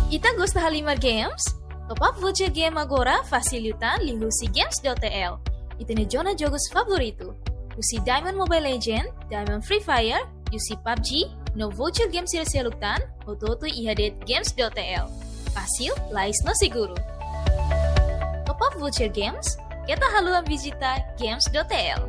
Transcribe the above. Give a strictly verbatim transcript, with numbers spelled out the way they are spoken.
Ita gosta Halimar Games? Top up voucher game agora facilitan li husi games.tl. Ita ne jona jogos favorito. Husi Diamond Mobile Legend, Diamond Free Fire, husi P U B G, no voucher game sila seluktan, ototo ihadet games.tl. Fácil, lais no seguro. Top up voucher games, kita haluan visita games.tl.